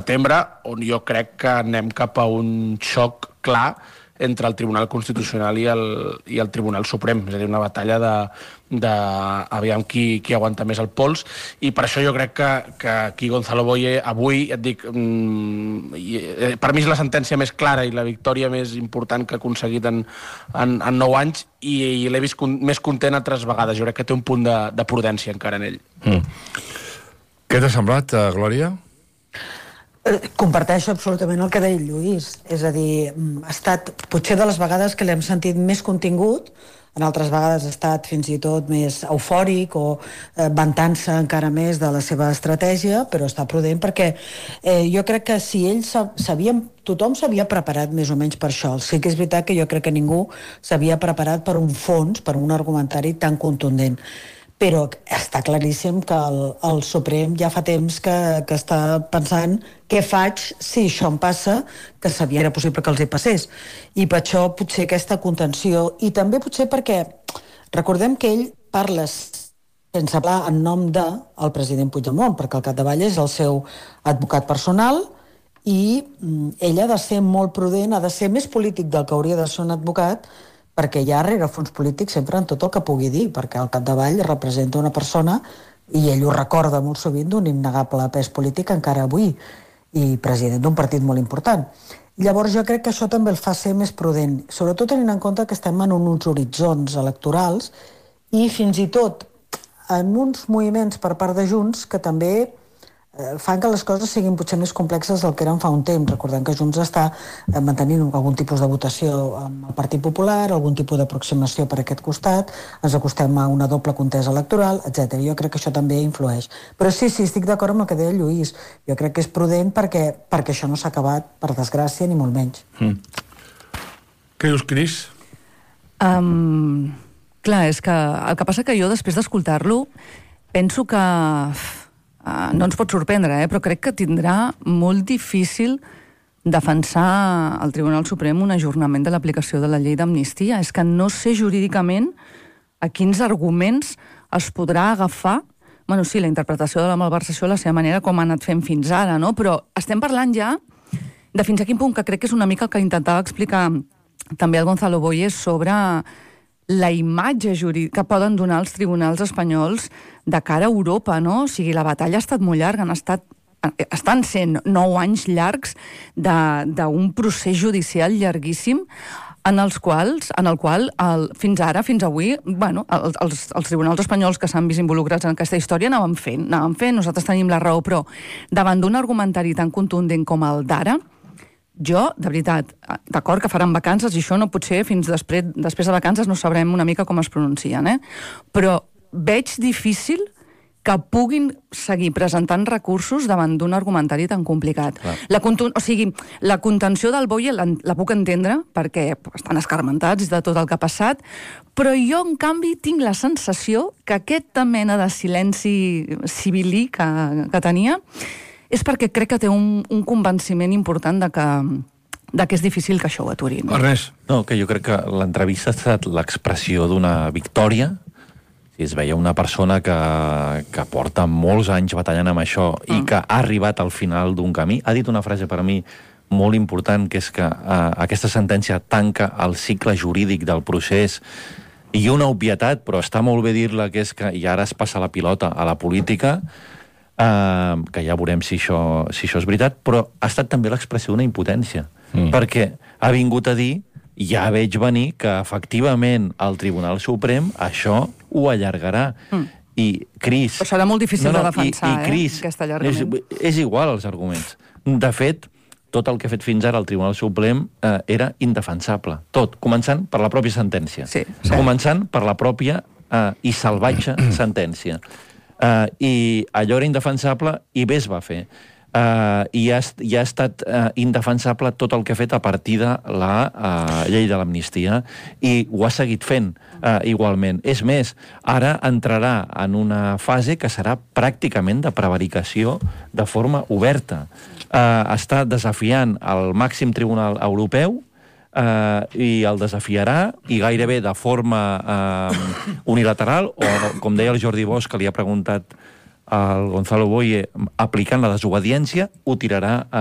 setembre, on jo crec que anem cap a un xoc clar entre el Tribunal Constitucional i el Tribunal Suprem, és a dir, una batalla de aviam qui aguanta més el pols, i per això jo crec que aquí Gonzalo Boye avui, et dic, per mi és la sentència més clara i la victòria més important que ha aconseguit en 9 anys, i l'he vist més content altres vegades. Jo crec que té un punt de prudència encara en ell. Què t'ha semblat, Glòria? Comparteixo absolutament el que deia Lluís, és a dir, ha estat potser de les vegades que l'hem sentit més contingut, en altres vegades ha estat fins i tot més eufòric o vantant-se encara més de la seva estratègia, però està prudent perquè jo crec que si ell tothom s'havia preparat més o menys per això. Sí que és veritat que jo crec que ningú s'havia preparat per un fons, per un argumentari tan contundent. Però està claríssim que el Suprem ja fa temps que està pensant què faig si això em passa, que sabia que era possible que els hi passés. I per això potser aquesta contenció, i també potser perquè recordem que ell parla sense parlar en nom del president Puigdemont, perquè al capdavall és el seu advocat personal, i ell ha de ser molt prudent, ha de ser més polític del que hauria de ser un advocat, perquè hi ha rerefons polítics sempre en tot el que pugui dir, perquè al capdavall representa una persona, i ell ho recorda molt sovint, d'un innegable pes polític encara avui, i president d'un partit molt important. Llavors jo crec que això també el fa ser més prudent, sobretot tenint en compte que estem en uns horitzons electorals i fins i tot en uns moviments per part de Junts que també fan que les coses siguin potser més complexes del que eren fa un temps. Recordem que Junts està mantenint algun tipus de votació amb el Partit Popular, algun tipus d'aproximació per aquest costat, ens acostem a una doble contesa electoral, etc. Jo crec que això també influeix. Però sí, estic d'acord amb el que deia Lluís. Jo crec que és prudent perquè això no s'ha acabat, per desgràcia, ni molt menys. Què dius, Cris? Clar, és que el que passa que jo, després d'escoltar-lo, penso que no ens pot sorprendre, però crec que tindrà molt difícil defensar al Tribunal Suprem un ajornament de l'aplicació de la llei d'amnistia. És que no sé jurídicament a quins arguments es podrà agafar. Bueno, sí, la interpretació de la malversació a la seva manera, com ha anat fent fins ara, no? Però estem parlant ja de fins a quin punt, que crec que és una mica el que intentava explicar també el Gonzalo Boye sobre la imatge jurídica que poden donar els tribunals espanyols de cara a Europa, no? O sigui, la batalla ha estat molt llarga, estan sent 9 anys llargs d'un procés judicial llarguíssim en el qual fins ara, fins avui, bueno, els tribunals espanyols que s'han vist involucrats en aquesta història anaven fent, nosaltres tenim la raó, però davant d'un argumentari tan contundent com el d'ara, jo, de veritat, d'acord que faran vacances i això no pot ser fins després de vacances, no sabrem una mica com es pronuncien, però veig difícil que puguin seguir presentant recursos davant d'un argumentari tan complicat. O sigui, la contenció del Boye la puc entendre perquè estan escarmentats de tot el que ha passat, però jo, en canvi, tinc la sensació que aquesta mena de silenci civilí que tenia és perquè crec que té un convenciment important de que és difícil que això ho aturi. Ernest? No, que jo crec que l'entrevista ha estat l'expressió d'una victòria. Es veia una persona que porta molts anys batallant amb això i que ha arribat al final d'un camí. Ha dit una frase per a mi molt important, que és que aquesta sentència tanca el cicle jurídic del procés, i una obvietat, però està molt bé dir-la, que és que i ara es passa la pilota a la política, que ja veurem si això és veritat, però ha estat també l'expressió d'una impotència, perquè ha vingut a dir, ja veig venir que efectivament el Tribunal Suprem això ho allargarà. I Cris... Però serà molt difícil de defensar, Cris, aquest allargament. És igual els arguments. De fet, tot el que ha fet fins ara el Tribunal Suprem era indefensable. Tot, començant per la pròpia sentència. Sí. Començant per la pròpia i salvatge sentència. I allò era indefensable i bé es va fer. I ha estat indefensable tot el que ha fet a partir de la llei de l'amnistia, i ho ha seguit fent igualment. És més, ara entrarà en una fase que serà pràcticament de prevaricació de forma oberta. Està desafiant el màxim tribunal europeu i el desafiarà, i gairebé de forma unilateral, o com deia el Jordi Bosch, que li ha preguntat al Gonzalo Boye, aplicant la desobediència, ho tirarà